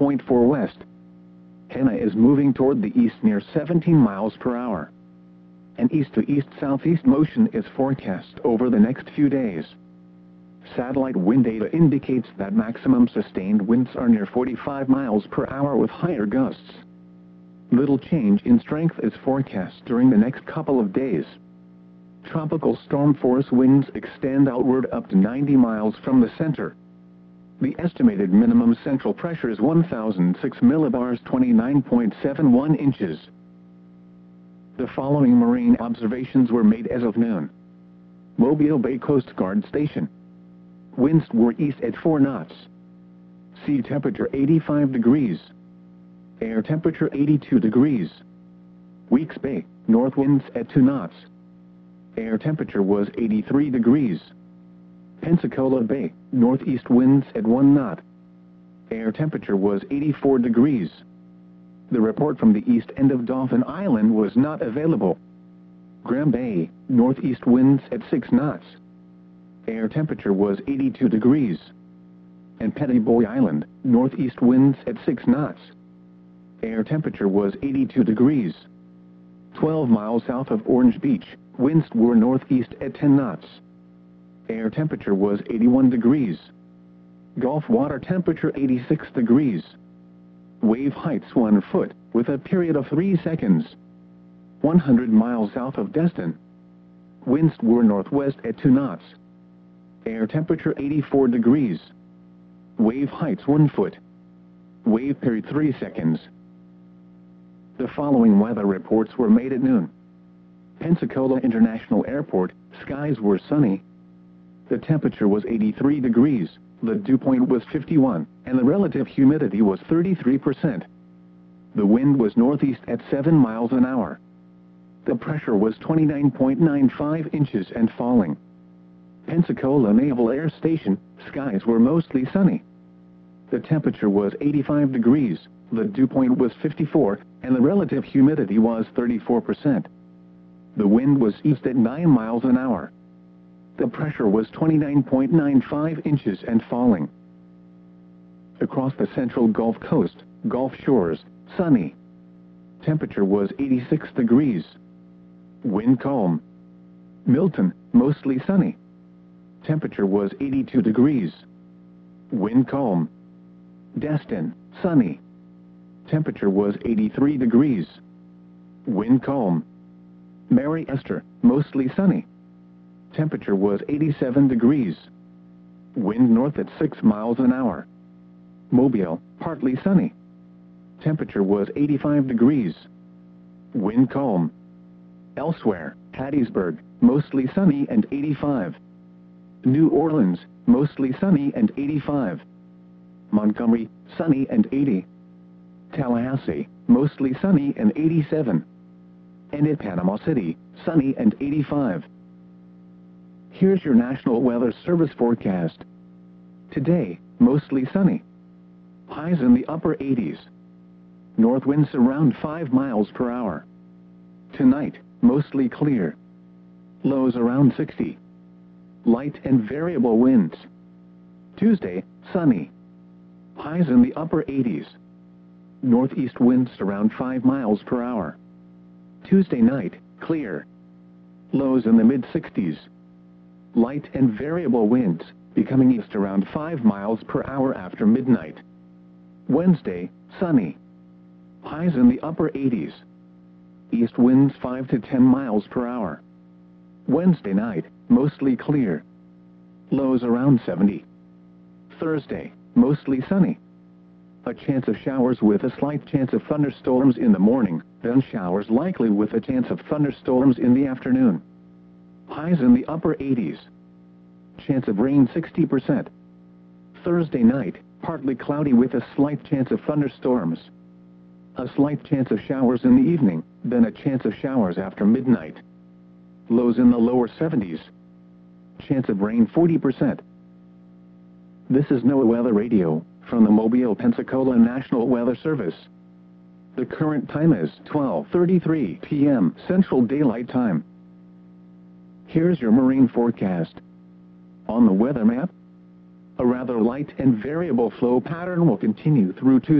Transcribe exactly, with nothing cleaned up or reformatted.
point four west. Henna is moving toward the east near seventeen miles per hour. An east-to-east-southeast motion is forecast over the next few days. Satellite wind data indicates that maximum sustained winds are near forty-five miles per hour with higher gusts. Little change in strength is forecast during the next couple of days. Tropical storm force winds extend outward up to ninety miles from the center. The estimated minimum central pressure is one thousand six millibars, twenty-nine point seven one inches. The following marine observations were made as of noon. Mobile Bay Coast Guard Station. Winds were east at four knots. Sea temperature eighty-five degrees. Air temperature eighty-two degrees. Weeks Bay, north winds at two knots. Air temperature was eighty-three degrees. Pensacola Bay, northeast winds at one knot. Air temperature was eighty-four degrees. The report from the east end of Dauphin Island was not available. Graham Bay, northeast winds at six knots. Air temperature was eighty-two degrees. And Petty Boy Island, northeast winds at six knots. Air temperature was eighty-two degrees. twelve miles south of Orange Beach, winds were northeast at ten knots. Air temperature was eighty-one degrees. Gulf water temperature eighty-six degrees. Wave heights one foot, with a period of three seconds. one hundred miles south of Destin. Winds were northwest at two knots. Air temperature eighty-four degrees. Wave heights one foot. Wave period three seconds. The following weather reports were made at noon. Pensacola International Airport, skies were sunny. The temperature was eighty-three degrees, the dew point was fifty-one, and the relative humidity was thirty-three percent. The wind was northeast at seven miles an hour. The pressure was twenty-nine point nine five inches and falling. Pensacola Naval Air Station, skies were mostly sunny. The temperature was eighty-five degrees, the dew point was fifty-four, and the relative humidity was thirty-four percent. The wind was east at nine miles an hour. The pressure was twenty-nine point nine five inches and falling. Across the central Gulf Coast, Gulf Shores, sunny. Temperature was eighty-six degrees. Wind calm. Milton, mostly sunny. Temperature was eighty-two degrees. Wind calm. Destin, sunny. Temperature was eighty-three degrees. Wind calm. Mary Esther, mostly sunny. Temperature was eighty-seven degrees. Wind north at six miles an hour. Mobile, partly sunny. Temperature was eighty-five degrees. Wind calm. Elsewhere, Hattiesburg, mostly sunny and eighty-five. New Orleans, mostly sunny and eighty-five. Montgomery, sunny and eighty. Tallahassee, mostly sunny and eighty-seven. And at Panama City, sunny and eighty-five. Here's your National Weather Service forecast. Today, mostly sunny. Highs in the upper eighties. North winds around five miles per hour. Tonight, mostly clear. Lows around sixty. Light and variable winds. Tuesday, sunny. Highs in the upper eighties. Northeast winds around five miles per hour. Tuesday night, clear. Lows in the mid-sixties. Light and variable winds, becoming east around five miles per hour after midnight. Wednesday, sunny. Highs in the upper eighties. East winds five to ten miles per hour. Wednesday night, mostly clear. Lows around seventy. Thursday, mostly sunny. A chance of showers with a slight chance of thunderstorms in the morning, then showers likely with a chance of thunderstorms in the afternoon. Highs in the upper eighties. Chance of rain sixty percent. Thursday night, partly cloudy with a slight chance of thunderstorms. A slight chance of showers in the evening, then a chance of showers after midnight. Lows in the lower seventies. Chance of rain forty percent. This is NOAA Weather Radio, from the Mobile, Pensacola National Weather Service. The current time is twelve thirty-three p m Central Daylight Time. Here's your marine forecast. On the weather map, a rather light and variable flow pattern will continue through Tuesday.